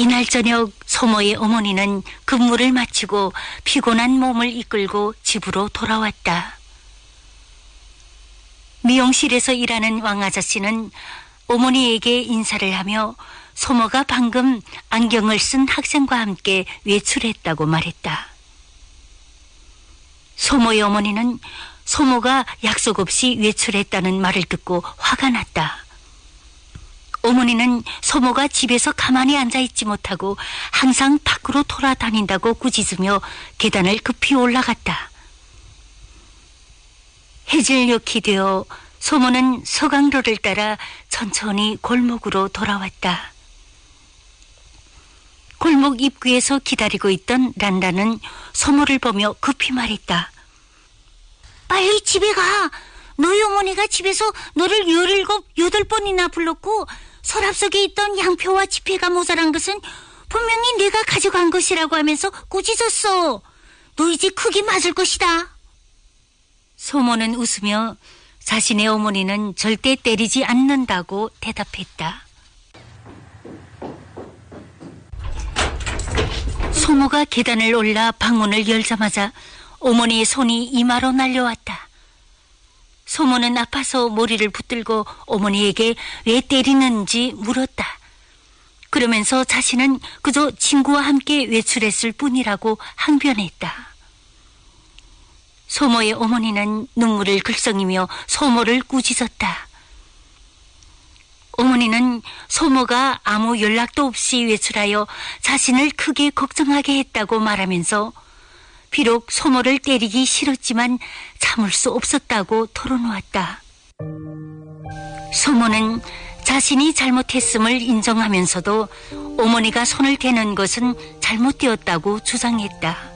이날 저녁 소모의 어머니는 근무를 마치고 피곤한 몸을 이끌고 집으로 돌아왔다. 미용실에서 일하는 왕 아저씨는 어머니에게 인사를 하며 소모가 방금 안경을 쓴 학생과 함께 외출했다고 말했다. 소모의 어머니는 소모가 약속 없이 외출했다는 말을 듣고 화가 났다. 어머니는 소모가 집에서 가만히 앉아있지 못하고 항상 밖으로 돌아다닌다고 꾸짖으며 계단을 급히 올라갔다. 해질녘이 되어 소모는 서강로를 따라 천천히 골목으로 돌아왔다. 골목 입구에서 기다리고 있던 란다는 소모를 보며 급히 말했다. 빨리 집에 가. 너희 어머니가 집에서 너를 17, 8번이나 불렀고 서랍 속에 있던 양표와 지폐가 모자란 것은 분명히 내가 가져간 것이라고 하면서 꾸짖었어. 너 이제 크게 맞을 것이다. 소모는 웃으며 자신의 어머니는 절대 때리지 않는다고 대답했다. 소모가 계단을 올라 방문을 열자마자 어머니의 손이 이마로 날려왔다. 소모는 아파서 머리를 붙들고 어머니에게 왜 때리는지 물었다. 그러면서 자신은 그저 친구와 함께 외출했을 뿐이라고 항변했다. 소모의 어머니는 눈물을 글썽이며 소모를 꾸짖었다. 어머니는 소모가 아무 연락도 없이 외출하여 자신을 크게 걱정하게 했다고 말하면서 비록 소모를 때리기 싫었지만 참을 수 없었다고 털어놓았다. 소모는 자신이 잘못했음을 인정하면서도 어머니가 손을 대는 것은 잘못되었다고 주장했다.